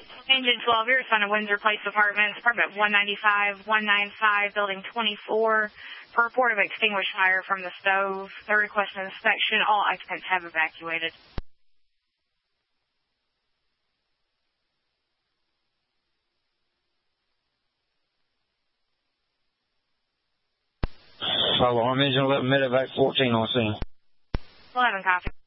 Engine 12, you're assigned to Windsor Place Apartments, apartment 195, 195, building 24. For report of extinguished fire from the stove, the request of inspection, all occupants have evacuated. Alarm engine 11, medevac 14 on scene. 11 copy.